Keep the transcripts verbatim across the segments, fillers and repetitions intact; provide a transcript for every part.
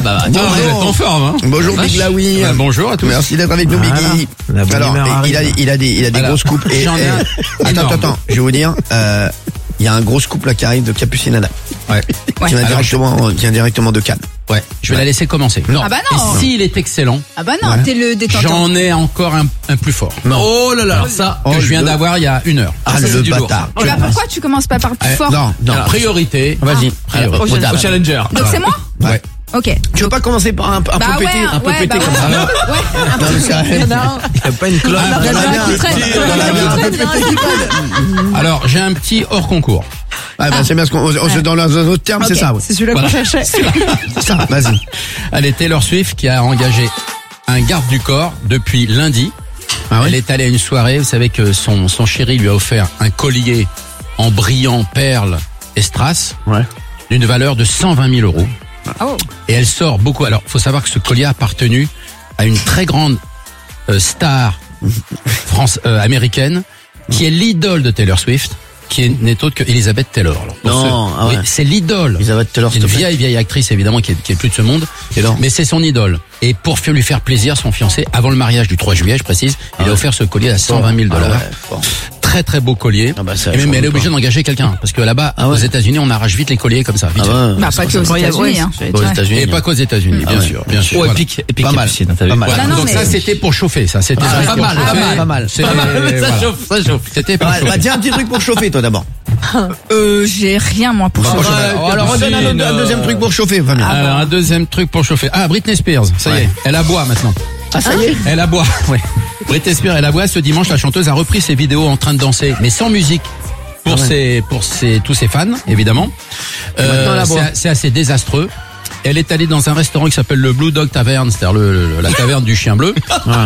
bah, bon, vous êtes en forme, hein. Bonjour Big Laoui. Euh, bonjour à tous. Merci d'être avec nous, Biggie. Alors, il a, il a des, il a des Alors, grosses coupes. Et, j'en ai et- un attends, énorme. attends, attends, je vais vous dire, euh, il y a un gros scoop là qui arrive de Capucine Ada. Ouais. Qui vient Alors, directement, qui vient directement de Cannes. Ouais. Je vais la laisser commencer. Non. Ah bah non. Et s'il est excellent, Ah bah non, Ouais. t'es le détenteur. j'en ai encore un, un plus fort. Non. Oh là là, alors ça. Que Oh, je viens le- d'avoir il y a une heure. Ah, ça, le c'est du lourd. bâtard. Oh, bah pourquoi tu commences pas par le plus Eh, fort? Non, non. Alors, priorité. Vas-y. Priorité. Au Au challenger. Donc c'est moi? Ouais. Ok. Tu veux pas commencer par un, un Bah peu ouais, pété, un peu ouais, pété bah comme ouais. ça. Ouais. Non, mais c'est vrai. Il y a pas une clope. Ah, Il y en a bien, un qui traîne. bien, Il y en a un bien, qui traîne, il y en a un qui traîne. Alors, j'ai un petit hors concours. Ouais, bah, c'est bien ce qu'on, on se- dans un autre terme, c'est Ok. ça, ouais. C'est celui-là Voilà. qu'on cherchait. C'est ça, vas-y. Elle est Taylor Swift qui a engagé un garde du corps depuis lundi. Ah ouais? Elle est allée à une soirée. Vous savez que son, son chéri lui a offert un collier en brillant perles et strass Ouais. d'une valeur de cent vingt mille euros. Oh. Et elle sort beaucoup. Alors, faut savoir que ce collier a appartenu à une très grande euh, star France euh, américaine qui est l'idole de Taylor Swift, qui est- n'est autre que Elizabeth Taylor. Alors, pour Non, ceux- ah ouais. oui, c'est l'idole. Elisabeth Taylor, C'est une s'il te plaît. vieille, vieille actrice, évidemment, qui est, qui est plus de ce monde. Taylor. Mais c'est son idole. Et pour faire- lui faire plaisir, son fiancé, avant le mariage du trois juillet, je précise, il a offert ce collier à cent vingt mille dollars. Ah ouais, fort. Très, très beau collier. Ah bah ça, et même, j'en elle est doute obligée pas. d'engager quelqu'un. Parce que là-bas, Ah ouais. aux États-Unis, on arrache vite les colliers comme ça. Vite fait. Ah ouais. Bah pas que aux États-Unis, hein. Aux États-Unis. Et pas qu'aux États-Unis, bien Ah ouais. sûr, bien sûr. Oh, Voilà. épique, épique Pas mal. Capucine, t'as vu? Pas mal. Voilà. Non, non, Donc mais- ça, c'était pour chauffer, ça. C'était Ah, juste pas pour mal, chauffer. pas mal, pas mal. C'est- Ça voilà. chauffe, ça chauffe. C'était pour Ouais, chauffer. bah, dis un petit truc pour chauffer, toi, d'abord. Euh, j'ai rien, moi, pour Pour chauffer. chauffer. ouais, Alors, redonne un, Capucine, autre- un euh, deuxième truc pour chauffer, Fabien. Alors, un deuxième truc pour chauffer. Ah, Britney Spears, ça y Ouais. est, elle aboie maintenant. Ah, ça y est? Elle aboie, ouais. Britney Spears, elle aboie. Ce dimanche, la chanteuse a repris ses vidéos en train de danser, mais sans musique. Pour Ah ouais. ses, pour ses, tous ses fans, évidemment. maintenant, elle aboie. c'est, c'est assez désastreux. Elle est allée dans un restaurant qui s'appelle le Blue Dog Tavern, c'est-à-dire le, le- la taverne du chien bleu.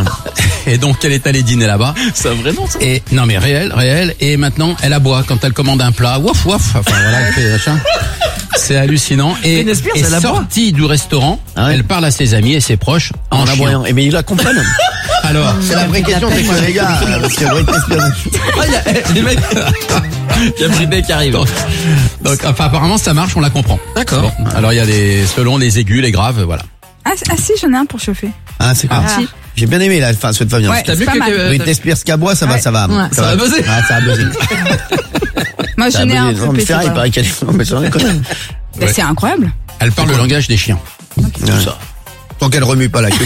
Et donc, elle est allée dîner là-bas. C'est un vrai nom, ça. Et non mais réel, réel. Et maintenant, elle aboie quand elle commande un plat. Wouf wouf. Enfin voilà, elle fait machin. C'est hallucinant. Et, Britney Spears, et elle aboie. sortie du restaurant, Ah ouais. elle parle à ses amis et ses proches en, En chien. aboyant. Eh, mais ils la comprennent. Alors, C'est la vraie question, c'est que les gars, euh, parce que Britney Spears- Ah, il y a, les mecs. Il y a Britney qui arrive. donc, donc, enfin, apparemment ça marche, on la comprend. D'accord. Bon, alors il y a des, selon les aigus, les graves, voilà. Ah, ah si, j'en ai un pour chauffer. Ah, c'est quoi? Ah. J'ai bien aimé la fin, ce de Fabien. Ouais, T'as c'est vu pas que mal. t'es- Britney Spears Cabois, ça va, Ouais. ça va. Ouais. Ça va buzzer. Ah, ça a buzzé. Moi, Ça a j'en ai un buzzé. Non, pour mais péter. Ferrari, il voilà. paraît qu'elle, non, mais ça en est connu. Bah, c'est incroyable. Elle parle le langage des chiens. Ouais. Tant qu'elle remue pas la queue.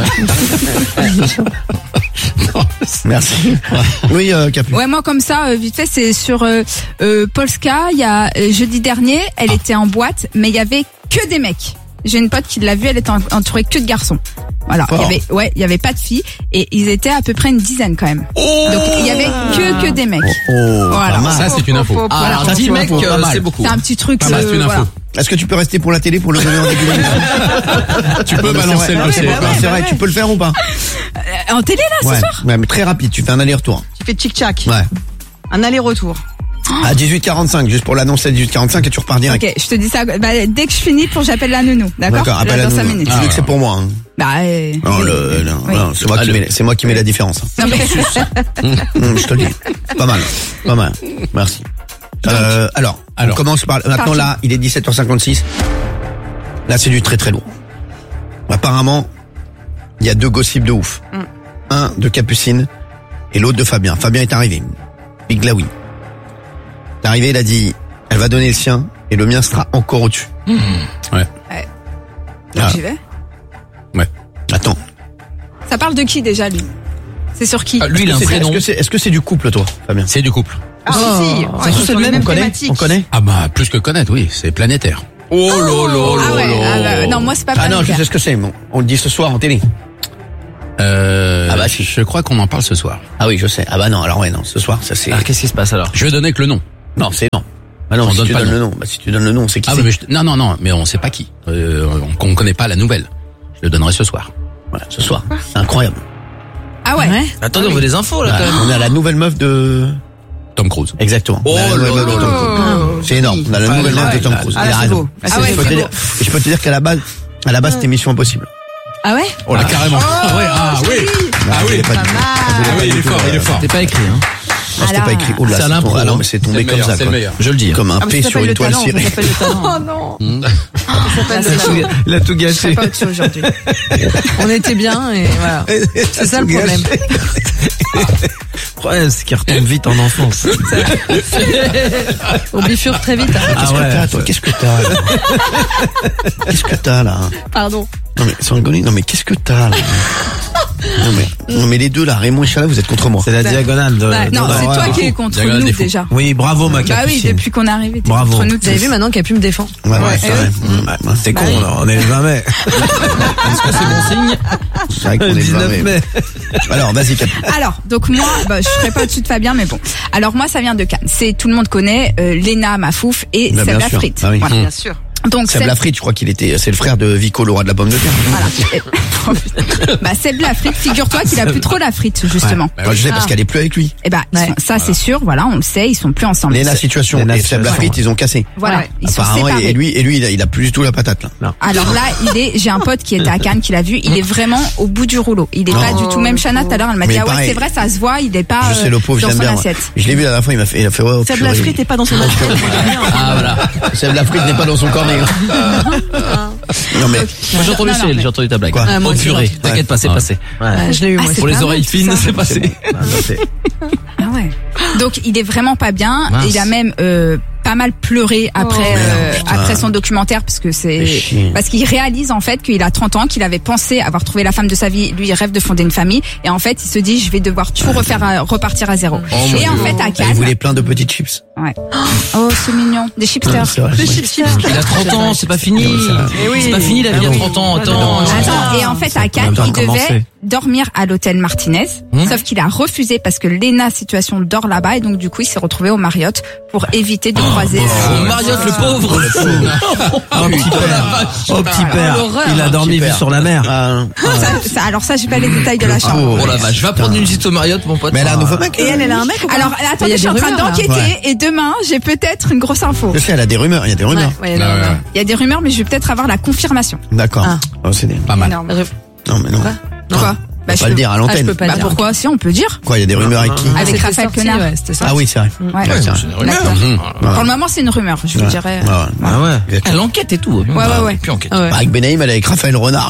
Merci. Oui, euh, Capu. Ouais, moi comme ça, euh, vite fait, c'est sur euh, euh, Polska. Il y a euh, jeudi dernier, elle était en boîte, mais il y avait que des mecs. J'ai une pote qui l'a vue, elle était en- entourée que de garçons. Voilà, il y Fort. avait, ouais, il y avait pas de filles et ils étaient à peu près une dizaine quand même. Donc il y avait que que des mecs. Oh, Voilà. pas mal. Ça, c'est une info. Faut- faut- Ah, voilà. alors, dix c'est mecs, pas euh, mal. c'est beaucoup. C'est un petit truc. Pas mal, euh, c'est une info. voilà. Est-ce que tu peux rester pour la télé pour le donner en début d'émission? Tu peux Non, mais c'est balancer vrai, le c'est dossier. vrai, c'est vrai, tu peux le faire ou pas? Euh, En télé là, Ouais, ce soir. ouais, mais très rapide, tu fais un aller-retour. Tu fais tchic-tchac. Ouais. Un aller-retour. À dix-huit quarante-cinq, juste pour l'annoncer à dix-huit quarante-cinq et tu repars direct. Ok, je te dis ça. Bah, dès que je finis, pour j'appelle la nounou, d'accord D'accord, Là, appelle à dans nous. cinq minutes. Tu dis que c'est pour moi, hein. Bah, euh, Non, oui. le, non, Oui. non, c'est moi, Ah, qui le- mets, c'est moi qui mets la différence. hein. Non, mais- Hum, je te le dis. Pas mal. Pas mal. Merci. Euh, alors, alors. on commence par, maintenant Parti. là, il est dix-sept heures cinquante-six. Là, c'est du très très lourd. Apparemment, il y a deux gossips de ouf. Un de Capucine et l'autre de Fabien. Fabien est arrivé. Big Laoui. Il est arrivé, il a dit, elle va donner le sien et le mien sera encore au-dessus. Ouais. Ah. J'y vais. Ouais. Attends. Ça parle de qui déjà lui C'est sur qui Ah, lui, il a un Est-ce que c'est- prénom. Est-ce que c'est, est-ce que c'est du couple, toi, Fabien? C'est du couple. Ah, si, si. C'est Ouais, tous sur le les même, mêmes on connaît? thématiques. On connaît? Ah bah, plus que connaître, oui, c'est planétaire. Oh là là Ah ouais, là ah là. bah, non, moi c'est pas Ah non, je planétaire. sais ce que c'est. Bon, on le dit ce soir en télé. Euh, Ah bah, si. je crois qu'on en parle ce soir. Ah oui, je sais. Ah bah non, alors ouais, non, ce soir, ça c'est... Alors, qu'est-ce qui se passe alors? Je vais donner que le nom. Non, c'est non. Bah non, On si donne tu pas donnes le le nom, bah si tu donnes le nom, c'est qui Ah c'est. mais je- non non non, mais on sait pas qui. Euh, on, on connaît pas la nouvelle. Je le donnerai ce soir. Voilà, ce soir. C'est incroyable. Ah ouais. Attendez, on veut des infos là Bah, quand même. on a la nouvelle meuf de... Tom Cruise. Exactement. Oh On a la là nouvelle meuf de là Tom là Cruise. Oh, C'est énorme. On a la Ah, nouvelle là, meuf de Tom là, Cruise. là, Il a c'est raison. beau. Ah, Et c'est je beau, peux te c'est dire- et je peux te dire qu'à la base, à la base, c'était Mission Impossible. Ah ouais. Oh là carrément. Ah ouais, ah oui. Ah oui. Pas du tout. Ah oui, il est fort, il est fort. C'est pas écrit, hein. c'était Ah là. pas écrit. Oh là, C'est à c'est l'impro, tombé- ah non, hein. mais c'est C'est tombé le comme meilleur, ça, c'est quoi. le meilleur. Je le dis. Comme un Ah, mais P ça sur s'appelle une le toile talent, ça cirée. s'appelle le talent. Oh non. Ça s'appelle le talent. Il a tout Je serais gâché. pas au-dessus aujourd'hui. On était bien et voilà. C'est ça le problème. Le problème, c'est qu'il retombe vite en enfance. On bifurque très vite. hein. Qu'est-ce Ah que ouais. t'as, toi? Qu'est-ce que t'as, là? Qu'est-ce que t'as, là? Pardon. Non, mais, sans rigoler, non, mais qu'est-ce que t'as, là? Non, mais, non, mais les deux, là, Raymond et Chala, vous êtes contre moi. C'est la diagonale de... Ouais. Non, non, c'est ouais, toi ouais. qui es contre Diagonale nous des fous. déjà. Oui, bravo ma Bah oui, capucine. depuis qu'on est arrivé, t'es Bravo. contre nous. Vous avez vu maintenant qu'il n'y a plus me défend. Ouais, ouais, Ouais. c'est vrai. Mmh, ouais, ouais. C'est Bah con, oui. là, on est le vingt mai. Est-ce que c'est bon signe? C'est vrai qu'on est Le le dix-neuf vingt mai. mai. Alors, vas-y, Cap. Alors, donc moi, bah, je serais pas au-dessus de Fabien, mais bon. Alors moi, ça vient de Cannes. C'est tout le monde connaît euh, Léna Mafouf et Bah, Seb bien sûr. Lafrite. Ah oui. Voilà. Bien sûr. Donc Seb Seb, Lafrite, je crois qu'il était, c'est le frère de Vico, le roi de la pomme de terre. voilà. Et- oh, putain. bah Seb Lafrite, figure-toi qu'il a plus trop la frite justement. Bah, je sais parce Ah. qu'elle est plus avec lui. Et bah ils Ouais. sont- ça c'est sûr, voilà, on le sait, ils sont plus ensemble. Léna situation Léna et Seb situation, Lafrite, ouais. ils ont cassé. Voilà, Ouais. ils sont Apparemment, séparés. et lui, et lui, il a, il a plus du tout la patate, là. Alors là, il est, j'ai un pote qui était à Cannes, qui l'a vu, il est vraiment au bout du rouleau. Il est pas Oh. du tout, même Chana tout à l'heure, elle m'a Mais dit, ah ouais, pareil. c'est vrai, ça se voit, il est pas Je sais, euh, le pauvre, je dans l'aime son bien. moi. assiette. Je l'ai vu la dernière fois, il m'a fait, il a fait, ouais, oh, Seb purée. Lafrite n'est pas dans son assiette. Ah, voilà. Seb Lafrite n'est pas dans son cornet. Non, mais, Moi, j'ai entendu, Non, non, Cyril, mais- j'ai entendu ta blague. Quoi Ah, moi Oh, aussi, purée. j'ai T'inquiète pas, c'est Ouais. passé. Ah, je l'ai eu Ah, moi. c'est Pour les pas oreilles mal, fines, ça. c'est passé. Ah ouais. Donc il est vraiment pas bien. Mince. Il a même euh, pas mal pleuré après Oh, euh, merde, putain. après son documentaire parce que c'est Fais chier. parce qu'il réalise en fait qu'il a trente ans, qu'il avait pensé avoir trouvé la femme de sa vie. Lui, il rêve de fonder une famille et en fait, il se dit je vais devoir tout refaire, à- repartir à zéro. Oh, mon et en Dieu. fait, à il Cannes, voulait plein de petites chips. ouais. Oh, c'est mignon, des chipsters. C'est vrai. Le Ouais. chipster. Il a trente ans, c'est pas fini. Eh oui. C'est pas fini la vie Ah à oui. trente ans. Ah, Attends. non. Attends, et en fait, à Cannes, bien il devait commencer. dormir à l'hôtel Martinez, Mmh. sauf qu'il a refusé parce que Léna situation dort là-bas et donc du coup, il s'est retrouvé au Marriott pour éviter de croiser. Oh, euh, Mariotte, le pauvre. Oh, petit père. Oh, petit père. l'horreur. Il a dormi Super. vu sur la mer. Ah, Ça, ça- alors ça, j'ai pas les détails de la chambre. Oh la vache, va prendre une visite au Mariotte, mon pote. mais elle a un nouveau mec. Et elle, elle a un mec ou pas Alors, Il y a attendez, des je suis en train rumeurs, là. d'enquêter Ouais. et demain, j'ai peut-être une grosse info. Je sais, elle a des rumeurs, il y a des Ouais, rumeurs. ouais, il y a des Ouais, ouais. rumeurs. Il y a des rumeurs, mais je vais peut-être avoir la confirmation. D'accord. Ah. Oh, c'est des... Pas mal. Énorme. Non, mais non. Quoi Non. Quoi Faut je pas le peux- dire à Ah, je l'antenne. peux pas Bah dire. pourquoi Si, on peut dire. Quoi, il y a des rumeurs avec qui? Avec C'était Raphaël sorti, Quenard. ouais, c'était ça. Ah oui, c'est vrai. Ouais. Ouais, c'est vrai. C'est une rumeur. D'accord. Mhm. Pour le moment, c'est une rumeur. Je vous Ouais. dirais. Ouais, ouais. Ah ouais. Ah, l'enquête et tout. Ouais, ouais, ouais. Puis enquête. Ah ouais. Avec Benaïm, elle est avec Raphaël Renard.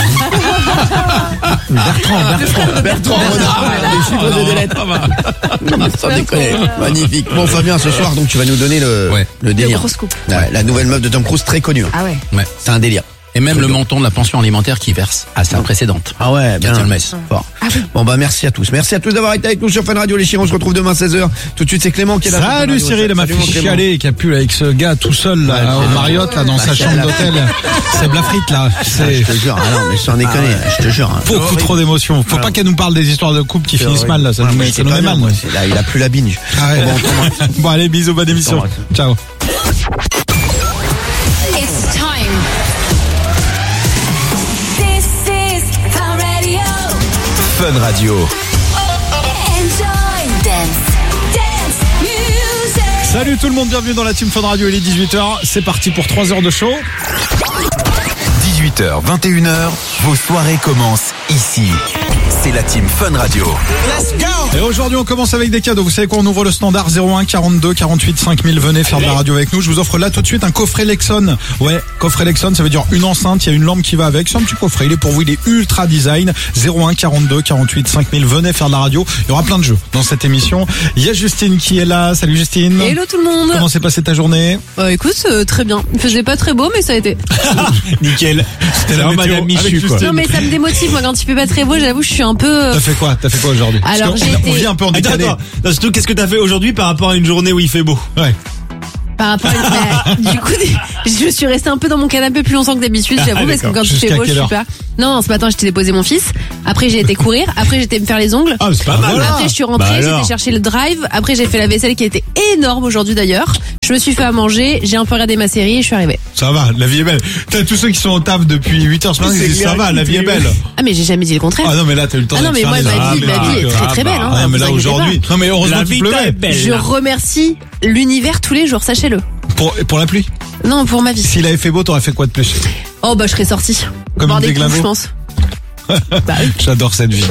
Bertrand, Bertrand. Bertrand Renard. Les chiffres et des lettres. Non, mais sans déconner. Magnifique. Bon, Fabien, ce soir, donc, tu vas nous donner le, Ouais. le délire. gros scoop. Ouais, la nouvelle meuf de Tom Cruise, très connue. Ah ouais. Ouais. C'est un délire. Et même le montant de la pension alimentaire qui verse à sa précédente. Ah ouais, bien. Cathy Holmes. Fort. Bon, bah, merci à tous. Merci à tous d'avoir été avec nous sur Fun Radio. Les chiens, on se retrouve demain seize heures. Tout de suite, c'est Clément qui est là. sur Fun Salut Radio. Cyril, elle m'a Salut, fait mon Clément. chialer et qui a pu avec ce gars tout seul là, Ouais, au c'est- Marriott là dans Bah, sa c'est chambre la- d'hôtel. C'est Blafrite là. Ah, C'est je te jure, ah non, mais sans déconner, je te jure. hein. beaucoup trop d'émotions. Faut pas qu'elle nous parle des histoires de couple qui finissent mal là, ça Ouais, nous moi, met, je ça sais nous pas met bien, mal. moi, c'est là, il a plus la binge. Arrête. Bon, Bon allez, bisous, bonne émission. T'embrasse. Ciao. It's time. This is Fun Radio. Fun Radio. Enjoy dance, dance music. Salut tout le monde, bienvenue dans la Team Fun Radio, il est dix-huit heures, c'est parti pour trois heures de show. dix-huit heures, vingt et une heures, vos soirées commencent ici. C'est la Team Fun Radio. Et aujourd'hui on commence avec des cadeaux. Vous savez quoi, on ouvre le standard zéro un quarante-deux quarante-huit cinq mille. Venez faire de la radio avec nous. Je vous offre là tout de suite un coffret Lexon. Ouais, coffret Lexon, ça veut dire une enceinte, il y a une lampe qui va avec. C'est un petit coffret, il est pour vous, il est ultra design. zéro un quarante-deux quarante-huit cinq mille. Venez faire de la radio. Il y aura plein de jeux dans cette émission. Il y a Justine qui est là. Salut Justine. Hello tout le monde. Comment s'est passée ta journée? Bah écoute, euh, très bien. Il faisait pas très beau, mais ça a été. Nickel. C'était la Non, météo Madame Michu, avec quoi. Justine. Non mais ça me démotive moi quand il fait pas très beau. J'avoue, je suis un peu. euh, T'as fait quoi? T'as fait quoi aujourd'hui? Parce Alors, qu'on- j'ai on, été- on vit un peu en Attends, décalé. attends. Non, surtout, qu'est-ce que t'as fait aujourd'hui par rapport à une journée où il fait beau? Ouais. Par rapport à bah, du coup, je suis restée un peu dans mon canapé plus longtemps que d'habitude, Ah, j'avoue, parce que d'accord. quand il Jusqu'à fait beau, je quelle suis heure pas. Non, ce matin, j'étais déposer mon fils. Après, j'ai été courir. Après, j'étais me faire les ongles. Ah, c'est pas mal. Après, je suis rentrée, Bah alors. j'étais chercher le drive. Après, j'ai fait la vaisselle qui était énorme aujourd'hui d'ailleurs. Je me suis fait à manger, j'ai un peu regardé ma série et je suis arrivée. Ça va, la vie est belle. T'as tous ceux qui sont au taf depuis huit heures ce matin, ils disent ça va, la vie est belle. Ah, mais j'ai jamais dit le contraire. Ah non, mais là, t'as eu le temps Ah non, mais moi, d'observer, ma là. vie, Ah, ma mais vie est là, très très belle. Hein, Ah, mais vous là, inquiétez aujourd'hui. Non, mais heureusement La qu'il vie pleuvait. est belle. Je remercie l'univers tous les jours, sachez-le. Pour, pour la pluie. Non, pour ma vie. S'il avait fait beau, t'aurais fait quoi de plus? Oh, bah, je serais sortie. Comme Boire une des coups, déglingo. je pense. Bah oui. J'adore cette vie.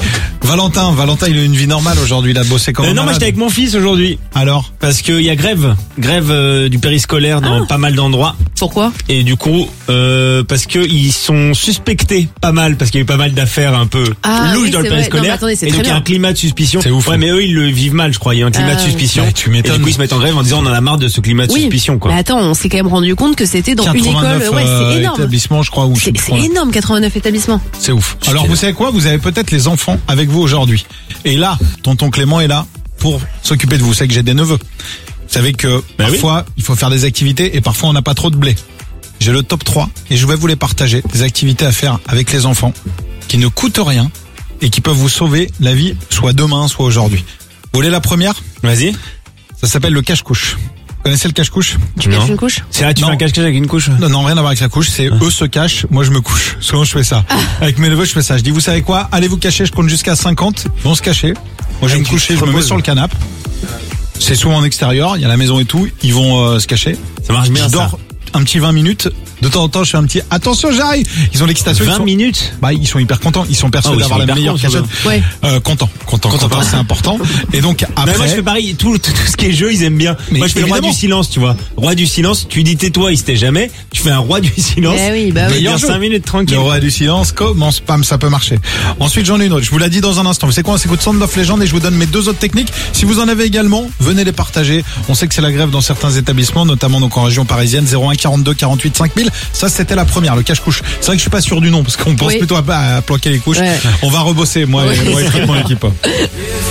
Valentin, Valentin, il a une vie normale aujourd'hui, il a bossé comme Euh, un non, moi malade. j'étais avec mon fils aujourd'hui. Alors, Parce qu'il y a grève, grève euh, du périscolaire dans Ah. pas mal d'endroits. Pourquoi? Et du coup, euh, parce que ils sont suspectés pas mal, parce qu'il y a eu pas mal d'affaires un peu Ah, louches oui, dans le c'est vrai. périscolaire. Non, mais attendez, c'est et donc très il y a un bien. climat de suspicion. C'est ouf, Ouais, hein. mais eux ils le vivent mal, je crois. Il y a un climat Ah, de oui. suspicion. Ouais, tu Et m'étonnes. du coup ils se mettent en grève en disant on en a marre de ce climat de Oui. suspicion, quoi. Mais attends, on s'est quand même rendu compte que c'était dans une quatre-vingt-neuf école. Ouais, euh, c'est énorme. établissements, je crois. Où je sais C'est plus c'est combien. énorme, quatre-vingt-neuf établissements. C'est ouf. Alors vous savez quoi? Vous avez peut-être les enfants avec vous aujourd'hui. Et là, tonton Clément est là pour s'occuper de vous. C'est que j'ai des neveux. Vous savez que Bah oui. parfois, il faut faire des activités et parfois on n'a pas trop de blé. J'ai le top trois et je vais vous les partager. Des activités à faire avec les enfants qui ne coûtent rien et qui peuvent vous sauver la vie soit demain, soit aujourd'hui. Vous voulez la première? Vas-y. Ça s'appelle le cache-couche. Vous connaissez le cache-couche? Tu Non. caches une couche? C'est là tu Non. fais un cache-cache avec une couche. Non, non, rien à voir avec la couche. C'est eux se cachent, moi je me couche. Souvent je fais ça. Avec mes neveux, je fais ça. Je dis, vous savez quoi? Allez vous cacher, je compte jusqu'à cinquante. Ils vont se cacher. Moi je vais Ah, me tu coucher, te je me mets reposes. sur le canapé. C'est souvent en extérieur, il y a la maison et tout. Ils vont euh, se cacher. Ça marche bien Je ça. dors un petit vingt minutes. De temps en temps, je fais un petit attention, j'arrive. Ils ont l'excitation. ils vingt sont- minutes. Bah, ils sont hyper contents. Ils sont persuadés Ah oui, d'avoir ils sont la hyper meilleure contents, cachette. Ouais. Euh, content, content, Content, content, c'est important. Et donc Mais après. moi je fais pareil, tout, tout, tout ce qui est jeu ils aiment bien. Mais moi je fais le roi évidemment. du silence, tu vois. Roi du silence, tu dis tais-toi, il se tait jamais. Tu fais un roi du silence. Eh oui, bah Tu oui. peux dire Meilleur jeu. cinq minutes tranquille. Le roi du silence, comment spam, ça peut marcher. Ensuite, j'en ai une autre. Je vous l'ai dit dans un instant. Vous savez quoi? On s'écoute Sound of Legend et je vous donne mes deux autres techniques. Si vous en avez également, venez les partager. On sait que c'est la grève dans certains établissements, notamment donc en région parisienne. zéro un quarante-deux quarante-huit cinq mille. Ça, c'était la première, le cache-couche. C'est vrai que je suis pas sûr du nom parce qu'on pense Oui. plutôt à, à planquer les couches. Ouais. On va rebosser, moi, et, moi et toute mon équipe.